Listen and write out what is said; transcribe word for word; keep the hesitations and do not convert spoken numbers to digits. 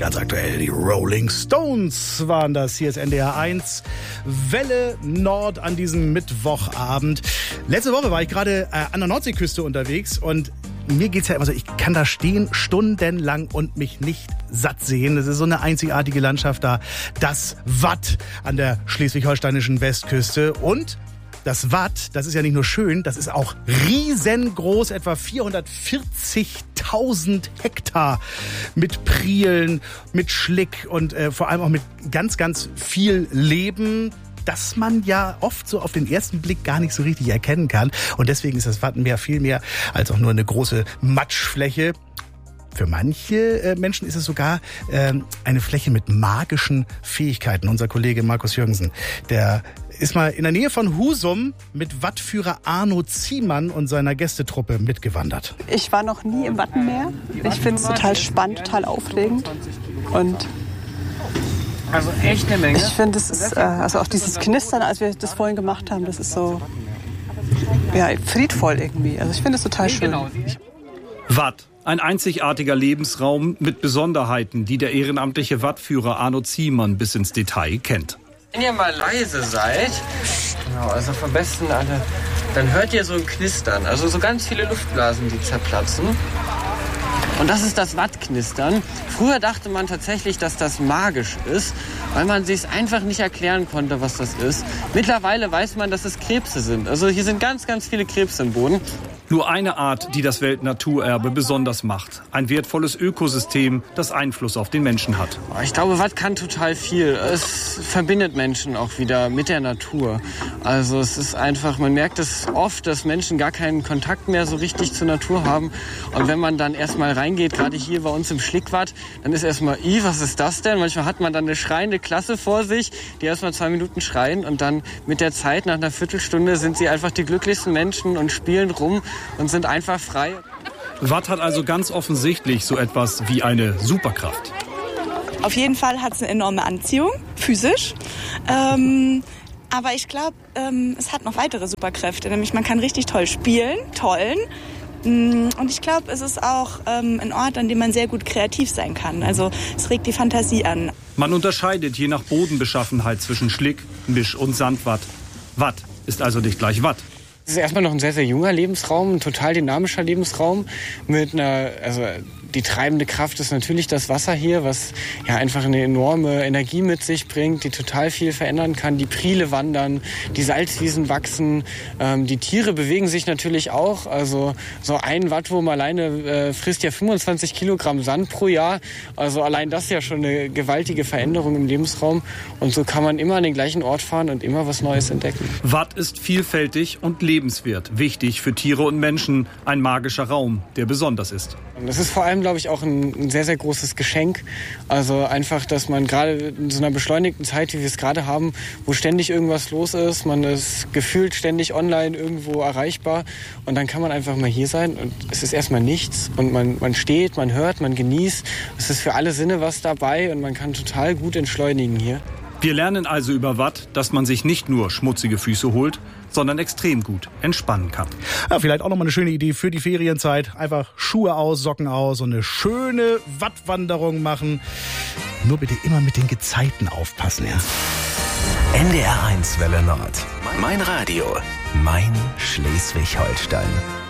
Ganz aktuell, die Rolling Stones waren das. Hier ist N D R eins, Welle Nord an diesem Mittwochabend. Letzte Woche war ich gerade äh, an der Nordseeküste unterwegs und mir geht's ja immer so, ich kann da stehen stundenlang und mich nicht satt sehen. Das ist so eine einzigartige Landschaft da. Das Watt an der schleswig-holsteinischen Westküste. Und das Watt, das ist ja nicht nur schön, das ist auch riesengroß, etwa vierhundertvierzigtausend Hektar mit Prielen, mit Schlick und äh, vor allem auch mit ganz, ganz viel Leben, das man ja oft so auf den ersten Blick gar nicht so richtig erkennen kann. Und deswegen ist das Wattenmeer viel mehr als auch nur eine große Matschfläche. Für manche äh, Menschen ist es sogar äh, eine Fläche mit magischen Fähigkeiten. Unser Kollege Markus Jürgensen, der ist mal in der Nähe von Husum mit Wattführer Arno Ziemann und seiner Gästetruppe mitgewandert. Ich war noch nie im Wattenmeer. Ich finde es total spannend, total aufregend. Und also echt eine Menge. Ich finde, es ist, äh, also auch dieses Knistern, als wir das vorhin gemacht haben, das ist so, ja, friedvoll irgendwie. Also ich finde es total schön. Watt. Ein einzigartiger Lebensraum mit Besonderheiten, die der ehrenamtliche Wattführer Arno Ziemann bis ins Detail kennt. Wenn ihr mal leise seid, genau, also vom besten alle, dann hört ihr so ein Knistern, also so ganz viele Luftblasen, die zerplatzen. Und das ist das Wattknistern. Früher dachte man tatsächlich, dass das magisch ist, weil man sich es einfach nicht erklären konnte, was das ist. Mittlerweile weiß man, dass es Krebse sind. Also hier sind ganz, ganz viele Krebse im Boden. Nur eine Art, die das Weltnaturerbe besonders macht. Ein wertvolles Ökosystem, das Einfluss auf den Menschen hat. Ich glaube, Watt kann total viel. Es verbindet Menschen auch wieder mit der Natur. Also es ist einfach, man merkt es oft, dass Menschen gar keinen Kontakt mehr so richtig zur Natur haben. Und wenn man dann erstmal reingeht, gerade hier bei uns im Schlickwatt, dann ist erstmal, i, was ist das denn? Manchmal hat man dann eine schreiende Klasse vor sich, die erstmal zwei Minuten schreien und dann mit der Zeit, nach einer Viertelstunde, sind sie einfach die glücklichsten Menschen und spielen rum und sind einfach frei. Watt hat also ganz offensichtlich so etwas wie eine Superkraft. Auf jeden Fall hat es eine enorme Anziehung, physisch. Ähm, aber ich glaube, ähm, es hat noch weitere Superkräfte. Nämlich man kann richtig toll spielen, tollen. Und ich glaube, es ist auch ähm, ein Ort, an dem man sehr gut kreativ sein kann. Also es regt die Fantasie an. Man unterscheidet je nach Bodenbeschaffenheit zwischen Schlick, Misch- und Sandwatt. Watt ist also nicht gleich Watt. Es ist erstmal noch ein sehr, sehr junger Lebensraum, ein total dynamischer Lebensraum mit einer, also die treibende Kraft ist natürlich das Wasser hier, was ja einfach eine enorme Energie mit sich bringt, die total viel verändern kann. Die Priele wandern, die Salzwiesen wachsen, ähm, die Tiere bewegen sich natürlich auch. Also so ein Wattwurm alleine äh, frisst ja fünfundzwanzig Kilogramm Sand pro Jahr. Also allein das ist ja schon eine gewaltige Veränderung im Lebensraum. Und so kann man immer an den gleichen Ort fahren und immer was Neues entdecken. Watt ist vielfältig und lebenswert, wichtig für Tiere und Menschen, ein magischer Raum, der besonders ist. Das ist vor allem, glaube ich, auch ein, ein sehr, sehr großes Geschenk. Also einfach, dass man gerade in so einer beschleunigten Zeit, wie wir es gerade haben, wo ständig irgendwas los ist, man ist gefühlt ständig online irgendwo erreichbar und dann kann man einfach mal hier sein und es ist erstmal nichts und man, man steht, man hört, man genießt. Es ist für alle Sinne was dabei und man kann total gut entschleunigen hier. Wir lernen also über Watt, dass man sich nicht nur schmutzige Füße holt, sondern extrem gut entspannen kann. Ja, vielleicht auch noch mal eine schöne Idee für die Ferienzeit. Einfach Schuhe aus, Socken aus und eine schöne Wattwanderung machen. Nur bitte immer mit den Gezeiten aufpassen, ja. N D R eins Welle Nord. Mein Radio. Mein Schleswig-Holstein.